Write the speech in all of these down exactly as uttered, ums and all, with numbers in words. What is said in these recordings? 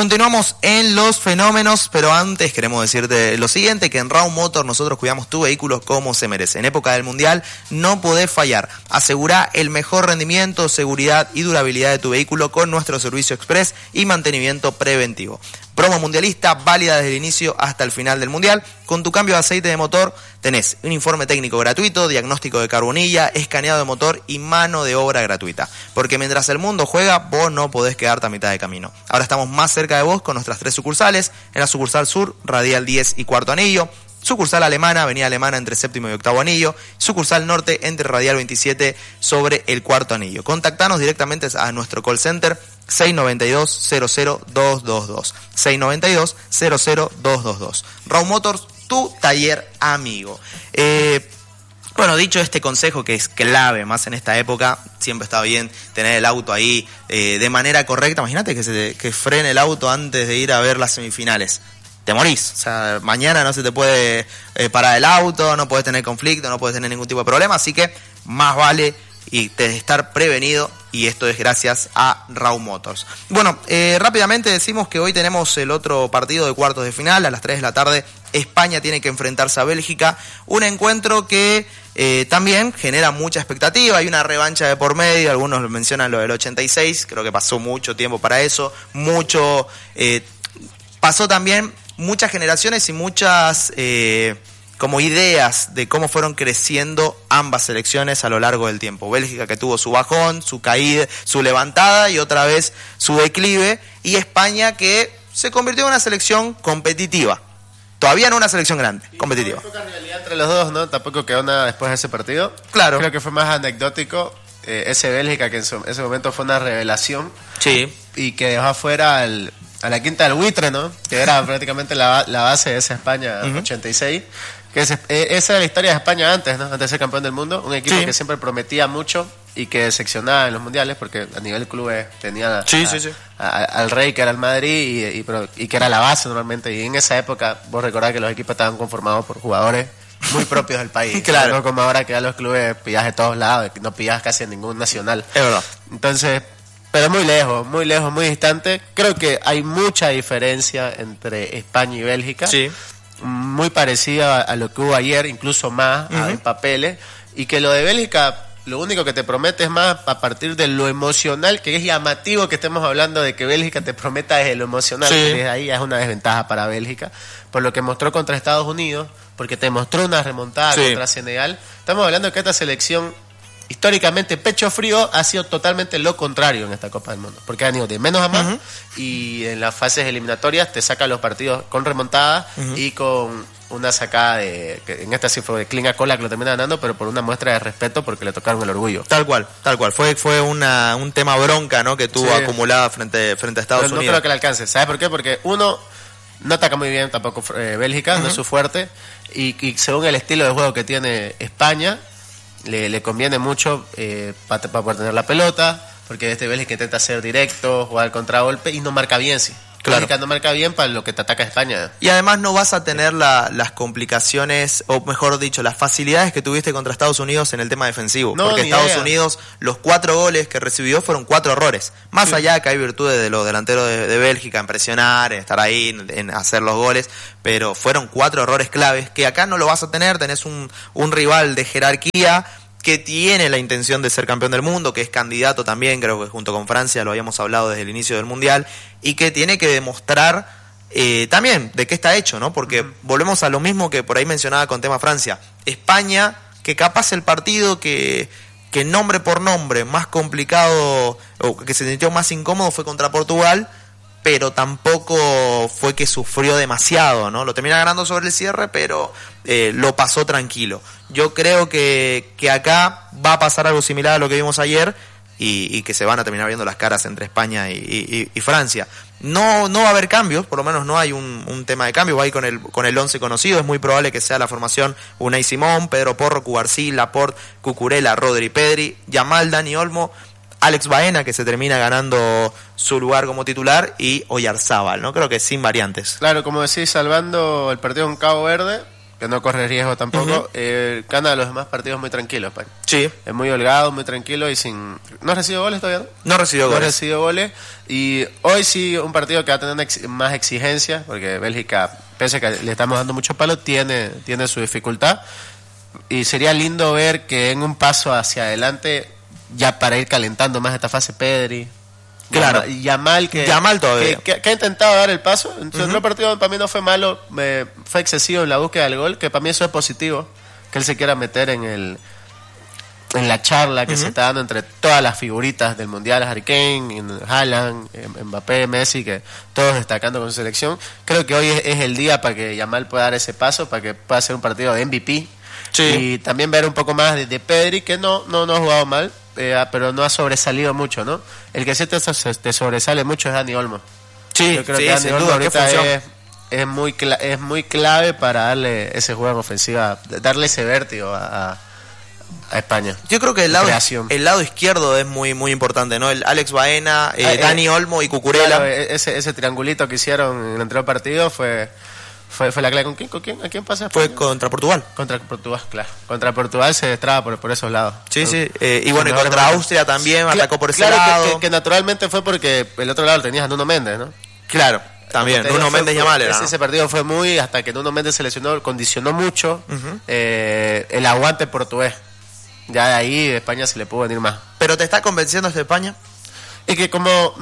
Continuamos en los fenómenos, pero antes queremos decirte lo siguiente, que en Raw Motor nosotros cuidamos tu vehículo como se merece. En época del Mundial no podés fallar. Asegurá el mejor rendimiento, seguridad y durabilidad de tu vehículo con nuestro servicio express y mantenimiento preventivo. Promo mundialista válida desde el inicio hasta el final del Mundial. Con tu cambio de aceite de motor tenés un informe técnico gratuito, diagnóstico de carbonilla, escaneado de motor y mano de obra gratuita. Porque mientras el mundo juega, vos no podés quedarte a mitad de camino. Ahora estamos más cerca de vos con nuestras tres sucursales. En la sucursal sur, Radial diez y Cuarto Anillo. Sucursal alemana, avenida Alemana entre séptimo y octavo anillo. Sucursal norte entre Radial veintisiete sobre el Cuarto Anillo. Contactanos directamente a nuestro call center seis nueve dos, cero cero dos dos dos. seis nueve dos, cero cero dos dos dos. Raw Motors, tu taller amigo. Eh, bueno, dicho este consejo que es clave más en esta época, siempre está bien tener el auto ahí eh, de manera correcta. Imagínate que, se, que frene el auto antes de ir a ver las semifinales. Te morís, o sea, mañana no se te puede eh, parar el auto, no puedes tener conflicto, no puedes tener ningún tipo de problema, así que más vale y te, estar prevenido, y esto es gracias a Raw Motors. Bueno, eh, rápidamente decimos que hoy tenemos el otro partido de cuartos de final, a las tres de la tarde, España tiene que enfrentarse a Bélgica, un encuentro que eh, también genera mucha expectativa, hay una revancha de por medio, algunos mencionan lo del ochenta y seis, creo que pasó mucho tiempo para eso, mucho, eh, pasó también muchas generaciones y muchas eh, como ideas de cómo fueron creciendo ambas selecciones a lo largo del tiempo. Bélgica, que tuvo su bajón, su caída, su levantada y otra vez su declive, y España, que se convirtió en una selección competitiva. Todavía no una selección grande, sí, competitiva. Hay poca rivalidad entre los dos, ¿no? Tampoco quedó nada después de ese partido. Claro. Creo que fue más anecdótico eh, ese Bélgica, que en su, ese momento fue una revelación. Sí. Y que dejó afuera al... a la quinta del buitre, ¿no? Que era prácticamente la, la base de esa España uh-huh. ochenta y seis. Que es, eh, esa era la historia de España antes, ¿no? Antes de ser campeón del mundo. Un equipo sí. que siempre prometía mucho y que decepcionaba en los mundiales, porque a nivel clubes tenía sí, a, sí, sí. A, a, al rey, que era el Madrid, y, y, pero, y que era la base normalmente. Y en esa época, vos recordás que los equipos estaban conformados por jugadores muy propios del país. Claro. No como ahora que a los clubes pillas de todos lados, no pillas casi en ningún nacional. Es verdad. Entonces... pero muy lejos, muy lejos, muy distante. Creo que hay mucha diferencia entre España y Bélgica. Sí. Muy parecida a lo que hubo ayer, incluso más uh-huh. en papeles. Y que lo de Bélgica, lo único que te promete es más a partir de lo emocional, que es llamativo que estemos hablando de que Bélgica te prometa desde lo emocional. Sí. Que desde ahí es una desventaja para Bélgica. Por lo que mostró contra Estados Unidos, porque te mostró una remontada sí. contra Senegal. Estamos hablando de que esta selección... históricamente, pecho frío, ha sido totalmente lo contrario en esta Copa del Mundo, porque han ido de menos a más uh-huh. y en las fases eliminatorias te sacan los partidos con remontada uh-huh. y con una sacada de, que en esta sí fue de Clinga Cola que lo termina ganando, pero por una muestra de respeto porque le tocaron el orgullo. Tal cual, tal cual, fue fue una un tema bronca, ¿no? que tuvo sí. acumulada frente, frente a Estados pero Unidos. No creo que le alcance, ¿sabes por qué? Porque uno no ataca muy bien tampoco eh, Bélgica, uh-huh. no es su fuerte, y, y según el estilo de juego que tiene España, Le, le conviene mucho eh, para pa poder tener la pelota, porque este Bélgica intenta ser directo, jugar al contragolpe y no marca bien, sí. Claro. Bélgica no marca bien para lo que te ataca España. Y además no vas a tener la, las complicaciones, o mejor dicho, las facilidades que tuviste contra Estados Unidos en el tema defensivo. No, porque Estados idea. Unidos, los cuatro goles que recibió fueron cuatro errores. Más sí. allá de que hay virtudes de los delanteros de, de Bélgica en presionar, en estar ahí, en, en hacer los goles, pero fueron cuatro errores claves que acá no lo vas a tener. Tenés un, un rival de jerarquía que tiene la intención de ser campeón del mundo, que es candidato también, creo que junto con Francia, lo habíamos hablado desde el inicio del Mundial, y que tiene que demostrar eh, también de qué está hecho, ¿no? Porque uh-huh. volvemos a lo mismo que por ahí mencionaba con tema Francia. España, que capaz el partido que, que nombre por nombre más complicado, o que se sintió más incómodo, fue contra Portugal, pero tampoco fue que sufrió demasiado, ¿no? Lo termina ganando sobre el cierre, pero eh, lo pasó tranquilo. Yo creo que, que acá va a pasar algo similar a lo que vimos ayer, y, y que se van a terminar viendo las caras entre España y, y, y Francia. No no va a haber cambios, por lo menos no hay un, un tema de cambio, va a ir con el con el once conocido. Es muy probable que sea la formación Unai Simón, Pedro Porro, Cubarsí, Laporte, Cucurella, Rodri, Pedri, Yamal, Dani Olmo, Alex Baena, que se termina ganando su lugar como titular, y Oyarzábal, ¿no? Creo que sin variantes. Claro, como decís, salvando el partido con Cabo Verde, que no corre riesgo tampoco, uh-huh. eh, gana los demás partidos muy tranquilos, España. Sí. Es muy holgado, muy tranquilo y sin... ¿No ha recibido goles todavía? No, no recibió goles. No ha recibido goles. Y hoy sí, un partido que va a tener ex- más exigencia, porque Bélgica, pese a que le estamos dando mucho palo, tiene, tiene su dificultad. Y sería lindo ver que en un paso hacia adelante, ya para ir calentando más esta fase, Pedri... Claro. Yamal que, Yamal todavía. Que, que, que ha intentado dar el paso. Entonces, uh-huh. el partido para mí no fue malo, me, fue excesivo en la búsqueda del gol, que para mí eso es positivo, que él se quiera meter en el en la charla que uh-huh. se está dando entre todas las figuritas del mundial, Harry Kane, Haaland, Mbappé, Messi, que todos destacando con su selección. Creo que hoy es, es el día para que Yamal pueda dar ese paso, para que pueda hacer un partido de M V P. Sí. Y también ver un poco más de, de Pedri, que no, no, no ha jugado mal. Eh, pero no ha sobresalido mucho, ¿no? El que sí te, te sobresale mucho es Dani Olmo. Sí, yo creo sí, que Dani Olmo duda, ahorita es, es, muy cla- es muy clave para darle ese juego en ofensiva, darle ese vértigo a, a, a España. Yo creo que el lado, el lado izquierdo es muy muy importante, ¿no? El Alex Baena, eh, ah, Dani eh, Olmo y Cucurella. Claro, ese, ese triangulito que hicieron en el anterior partido fue... Fue, fue la clave. ¿Con quién? ¿Con quién? ¿A quién pasa? Fue contra Portugal. Contra Portugal, claro. Contra Portugal se destraba por, por esos lados. Sí, sí. Eh, y bueno, y contra Austria también Cla- atacó por ese claro lado. Que, que, que naturalmente fue porque el otro lado lo tenías a Nuno Méndez, ¿no? Claro, también. Nuno Méndez y Yamal era, ¿no? Ese partido fue muy... Hasta que Nuno Méndez se lesionó, condicionó mucho uh-huh. eh, el aguante portugués. Ya de ahí España se le pudo venir más. ¿Pero te está convenciendo este España? Es que como...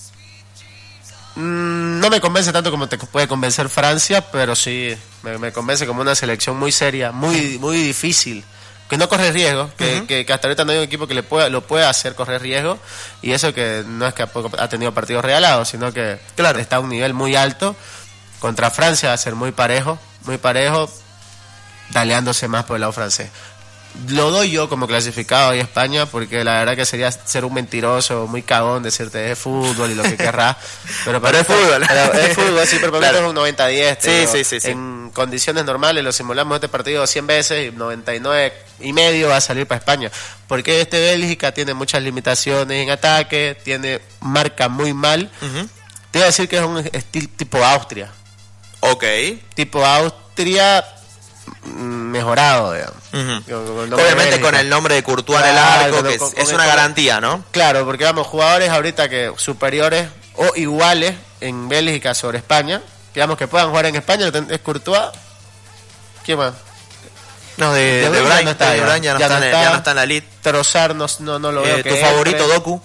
No me convence tanto como te puede convencer Francia, pero sí me, me convence como una selección muy seria, muy muy difícil, que no corre riesgo, que, uh-huh. que, que hasta ahorita no hay un equipo que le pueda, lo pueda hacer correr riesgo, y eso que no es que ha, ha tenido partidos regalados, sino que claro. está a un nivel muy alto. Contra Francia va a ser muy parejo, muy parejo, daleándose más por el lado francés. Lo doy yo como clasificado ahí España, porque la verdad que sería ser un mentiroso, muy cagón decirte es fútbol y lo que querrás. Pero, pero es fútbol. Pero es fútbol, sí, pero para claro. mí es un noventa diez. Sí, sí, sí, sí. En condiciones normales lo simulamos este partido cien veces y noventa y nueve y medio va a salir para España. Porque este Bélgica tiene muchas limitaciones en ataque, tiene marca muy mal. Uh-huh. Te iba a decir que es un estilo tipo Austria. Ok. Tipo Austria... mejorado, digamos. Uh-huh. Con Obviamente con el nombre de Courtois en el arco, que con, es, con es una el, garantía, ¿no? Claro, porque vamos, jugadores ahorita que superiores o iguales en Bélgica sobre España, digamos que puedan jugar en España, es Courtois. ¿Quién más? No, de, de, de Brian no está, de Brian ya, no, ya, está, no está, ya no está en la elite. Trossard no, no, no lo veo. Eh, que ¿Tu entre. favorito, Doku?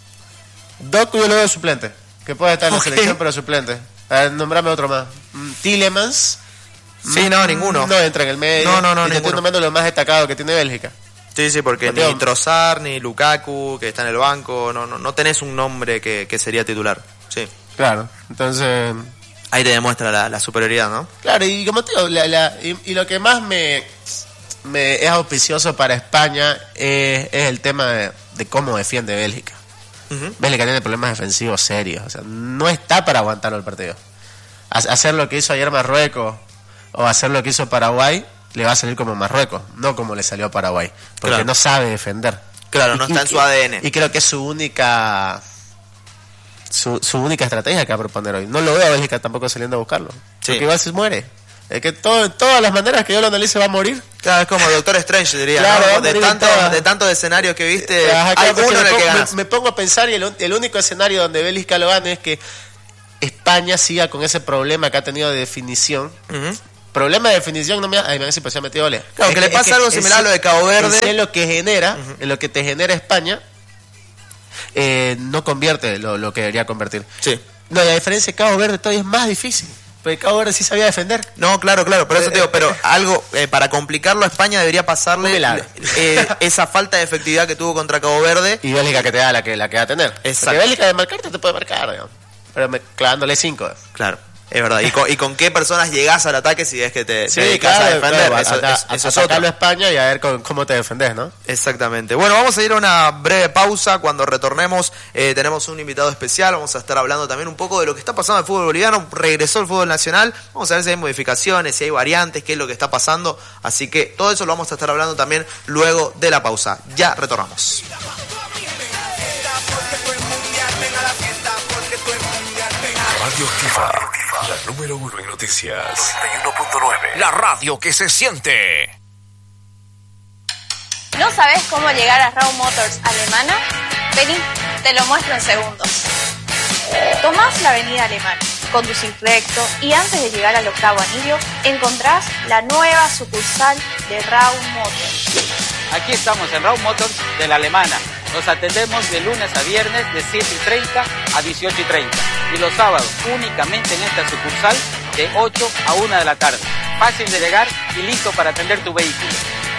Doku yo lo veo suplente, que puede estar en okay. la selección, pero suplente. A ver, nombrame otro más. Tielemans. Sí, no, ninguno. No entra en el medio. No, no, no, y te estoy nombrando lo más destacado que tiene Bélgica. Sí, sí, porque Mateo. Ni Trossard, ni Lukaku, que está en el banco, no no, no tenés un nombre que, que sería titular. Sí. Claro, entonces... Ahí te demuestra la, la superioridad, ¿no? Claro, y como te digo, la, la, y, y lo que más me, me es auspicioso para España es, es el tema de, de cómo defiende Bélgica. Uh-huh. Bélgica tiene problemas defensivos serios, o sea, no está para aguantarlo el partido. Hacer lo que hizo ayer Marruecos o hacer lo que hizo Paraguay le va a salir como Marruecos, no como le salió a Paraguay, porque claro. no sabe defender. Claro, no y, está en su A D N. Y creo que es su única su, su única estrategia que va a proponer hoy. No lo veo a Bélgica tampoco saliendo a buscarlo, sí. porque igual se muere. Es que todo, todas las maneras que yo lo analice va a morir. Claro, es como Doctor Strange, diría. Claro, ¿no? de, tanto, de tantos escenarios que viste, Ajá, hay uno en el que ganas. Me, me pongo a pensar y el, el único escenario donde Bélgica lo gane es que España siga con ese problema que ha tenido de definición. Uh-huh. Problema de definición, no me ha, ay, me si pues se ha metido goles. Claro, es que, que le pasa que, algo similar a lo de Cabo Verde. Es en lo que genera, uh-huh. en lo que te genera España, eh, no convierte lo, lo que debería convertir. Sí. No, y a diferencia de Cabo Verde todavía es más difícil. Porque Cabo Verde sí sabía defender. No, claro, claro, pero eso te digo, pero algo, eh, para complicarlo a España debería pasarle eh, esa falta de efectividad que tuvo contra Cabo Verde. Y Bélgica que te da la que, la que va a tener. Exacto. Porque Bélgica de marcarte te puede marcar, digamos. Pero me, clavándole cinco. Claro, es verdad. ¿Y con, ¿Y con qué personas llegás al ataque si es que te, sí, te dedicas claro, a defender? Claro, eso, a, es, a, eso a es sacarlo a España y a ver con, cómo te defendés, ¿no? Exactamente. Bueno, vamos a ir a una breve pausa. Cuando retornemos eh, tenemos un invitado especial. Vamos a estar hablando también un poco de lo que está pasando en el fútbol boliviano. Regresó el fútbol nacional. Vamos a ver si hay modificaciones, si hay variantes, qué es lo que está pasando. Así que todo eso lo vamos a estar hablando también luego de la pausa. Ya retornamos. Radio FIFA La número uno en noticias. noventa y uno punto nueve. La radio que se siente. ¿No sabes cómo llegar a Raw Motors Alemana? Vení, te lo muestro en segundos. Tomás la avenida Alemana, conducís recto y antes de llegar al octavo anillo encontrás la nueva sucursal de Raw Motors. Aquí estamos en Raw Motors de la Alemana. Nos atendemos de lunes a viernes de siete y treinta a dieciocho y treinta y los sábados únicamente en esta sucursal de ocho a una de la tarde. Fácil de llegar y listo para atender tu vehículo.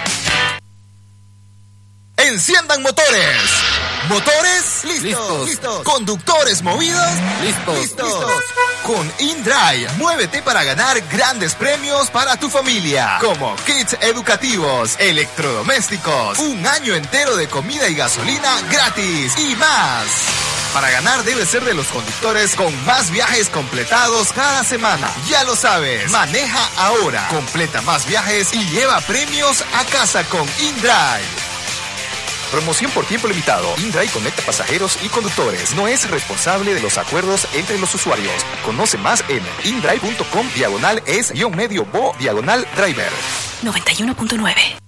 Enciendan motores. Motores listos. Listos. Listos. Conductores movidos. Listos. Listos. Listos. Con InDrive, muévete para ganar grandes premios para tu familia, como kits educativos, electrodomésticos, un año entero de comida y gasolina gratis y más. Para ganar debes ser de los conductores con más viajes completados cada semana. Ya lo sabes, maneja ahora, completa más viajes y lleva premios a casa con InDrive. Promoción por tiempo limitado. InDrive conecta pasajeros y conductores. No es responsable de los acuerdos entre los usuarios. Conoce más en indrive punto com diagonal es guión medio bo diagonal driver. noventa y uno punto nueve.